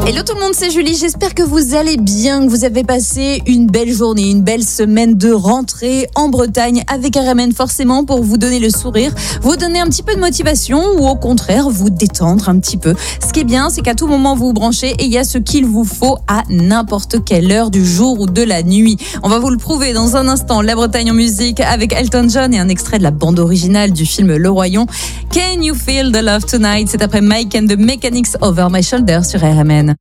Hello tout le monde, c'est Julie, j'espère que vous allez bien, que vous avez passé une belle journée, une belle semaine de rentrée en Bretagne avec RMN forcément pour vous donner le sourire, vous donner un petit peu de motivation ou au contraire vous détendre un petit peu. Ce qui est bien, c'est qu'à tout moment vous vous branchez et il y a ce qu'il vous faut à n'importe quelle heure du jour ou de la nuit. On va vous le prouver dans un instant, la Bretagne en musique avec Elton John et un extrait de la bande originale du film Le Roi Lion. Can You Feel the Love Tonight? C'est après Mike and the Mechanics Over My Shoulder sur RMN.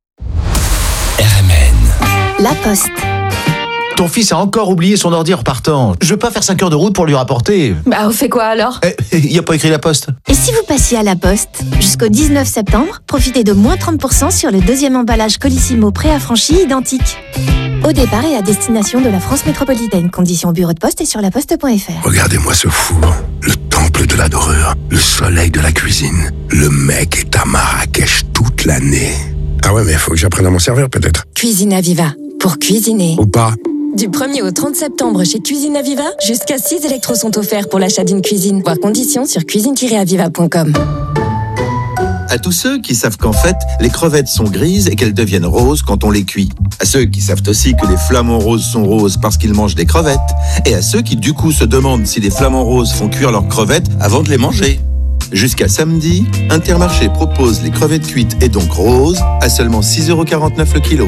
RMN. La Poste. Ton fils a encore oublié son ordi en repartant. Je veux pas faire 5 heures de route pour lui rapporter. Bah on fait quoi alors? Il y a pas écrit La Poste. Et si vous passiez à La Poste? Jusqu'au 19 septembre, profitez de moins 30% sur le deuxième emballage Colissimo préaffranchi identique. Au départ et à destination de la France métropolitaine. Conditions au bureau de poste et sur laposte.fr. Regardez-moi ce four, le temple de la dorure, le soleil de la cuisine. Le mec est à Marrakech toute l'année. Ah ouais, mais faut que j'apprenne à m'en servir peut-être. Cuisine Aviva, pour cuisiner. Ou pas. Du 1er au 30 septembre chez Cuisine Aviva, jusqu'à 6 électros sont offerts pour l'achat d'une cuisine. Voir conditions sur cuisine-aviva.com. À tous ceux qui savent qu'en fait, les crevettes sont grises et qu'elles deviennent roses quand on les cuit. À ceux qui savent aussi que les flamants roses sont roses parce qu'ils mangent des crevettes. Et à ceux qui du coup se demandent si les flamants roses font cuire leurs crevettes avant de les manger. Jusqu'à samedi, Intermarché propose les crevettes cuites et donc roses à seulement 6,49€ le kilo.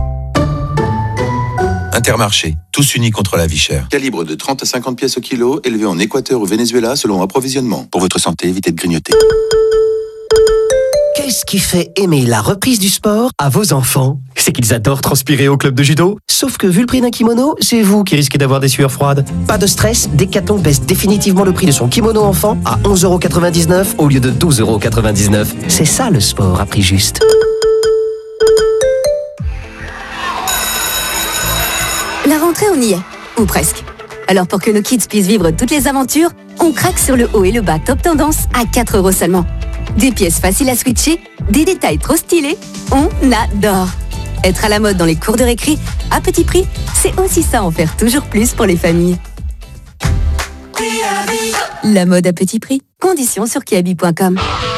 Intermarché, tous unis contre la vie chère. Calibre de 30 à 50 pièces au kilo, élevé en Équateur ou Venezuela selon approvisionnement. Pour votre santé, évitez de grignoter. Qu'est-ce qui fait aimer la reprise du sport à vos enfants? C'est qu'ils adorent transpirer au club de judo. Sauf que vu le prix d'un kimono, c'est vous qui risquez d'avoir des sueurs froides. Pas de stress, Decathlon baisse définitivement le prix de son kimono enfant à 11,99€ au lieu de 12,99€. C'est ça le sport à prix juste. La rentrée, on y est. Ou presque. Alors pour que nos kids puissent vivre toutes les aventures, on craque sur le haut et le bas top tendance à 4€ seulement. Des pièces faciles à switcher, des détails trop stylés, on adore. Être à la mode dans les cours de récré, à petit prix, c'est aussi ça, en faire toujours plus pour les familles. La mode à petit prix, conditions sur kiabi.com.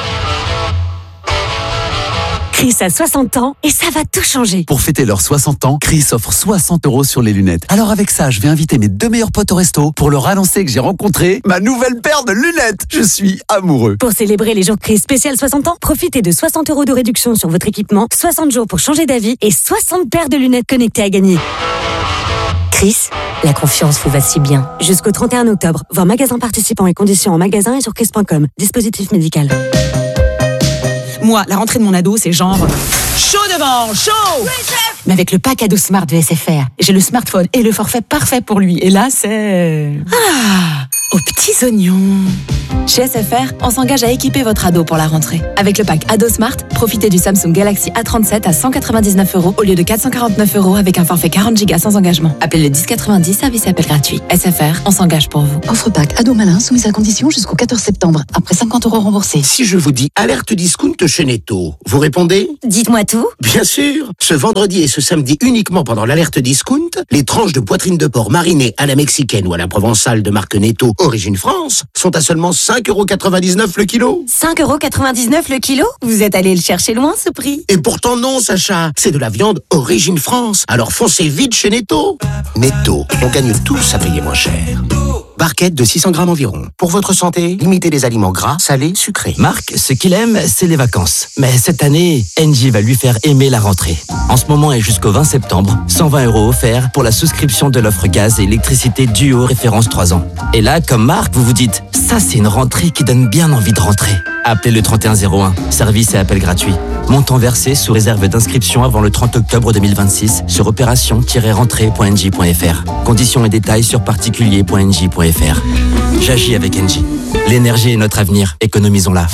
Chris a 60 ans et ça va tout changer. Pour fêter leurs 60 ans, Chris offre 60€ sur les lunettes. Alors avec ça, je vais inviter mes 2 meilleurs potes au resto pour leur annoncer que j'ai rencontré ma nouvelle paire de lunettes. Je suis amoureux. Pour célébrer les jours Chris spécial 60 ans, profitez de 60€ de réduction sur votre équipement, 60 jours pour changer d'avis et 60 paires de lunettes connectées à gagner. Chris, la confiance vous va si bien. Jusqu'au 31 octobre, voir magasin participant et conditions en magasin et sur chris.com. Dispositif médical. Moi, la rentrée de mon ado, c'est genre chaud devant, chaud. Oui, chef. Mais avec le pack ado Smart de SFR, j'ai le smartphone et le forfait parfait pour lui. Et là, c'est aux petits oignons. Chez SFR, on s'engage à équiper votre ado pour la rentrée. Avec le pack ado Smart, profitez du Samsung Galaxy A37 à 199€ au lieu de 449€ avec un forfait 40Go sans engagement. Appelez le 1090, service et appel gratuit. SFR, on s'engage pour vous. Offre pack ado malin soumise à condition jusqu'au 14 septembre. Après 50€ remboursés. Si je vous dis alerte discount chez Netto, vous répondez? Dites-moi tout. Bien sûr. Ce vendredi et ce samedi uniquement pendant l'alerte discount, les tranches de poitrine de porc marinées à la mexicaine ou à la provençale de marque Netto Origine France sont à seulement 5,99€ le kilo. 5,99€ le kilo? Vous êtes allé le chercher loin, ce prix. Et pourtant non, Sacha. C'est de la viande Origine France. Alors foncez vite chez Netto. Netto, on gagne tous à payer moins cher. Barquette de 600 grammes environ. Pour votre santé, limitez les aliments gras, salés, sucrés. Marc, ce qu'il aime, c'est les vacances. Mais cette année, Engie va lui faire aimer la rentrée. En ce moment et jusqu'au 20 septembre, 120€ offerts pour la souscription de l'offre gaz et électricité Duo référence 3 ans. Et là, comme Marc, vous vous dites, ça c'est une rentrée qui donne bien envie de rentrer. Appelez le 3101, service et appel gratuit. Montant versé sous réserve d'inscription avant le 30 octobre 2026 sur opération-rentrée.engie.fr. Conditions et détails sur particulier.engie.fr. J'agis avec Engie. L'énergie est notre avenir, économisons-la.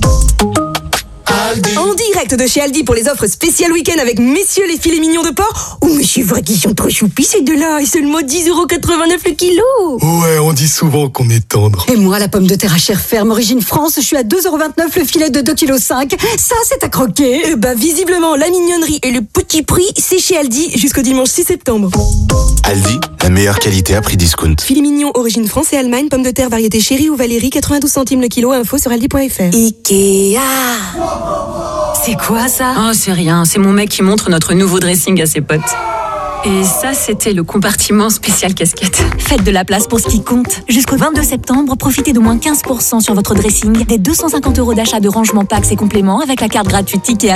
En direct de chez Aldi pour les offres spéciales week-end avec messieurs les filets mignons de porc. Oh, mais c'est vrai qu'ils sont trop choupis ces deux-là. Et seulement 10,89€ le kilo. Ouais, on dit souvent qu'on est tendre. Et moi, la pomme de terre à chair ferme Origine France, je suis à 2,29€ le filet de 2,5 kg. Ça, c'est à croquer. Et bah, visiblement, la mignonnerie et le petit prix, c'est chez Aldi jusqu'au dimanche 6 septembre. Aldi, la meilleure qualité à prix discount. Filet mignon Origine France et Allemagne, pomme de terre variété chérie ou Valérie, 92 centimes le kilo. Info sur aldi.fr. Ikea. C'est quoi ça? Oh, c'est rien, c'est mon mec qui montre notre nouveau dressing à ses potes. Et ça, c'était le compartiment spécial casquette. Faites de la place pour ce qui compte. Jusqu'au 22 septembre, profitez d'au moins 15% sur votre dressing, des 250 € d'achat de rangement packs et compléments avec la carte gratuite Ticket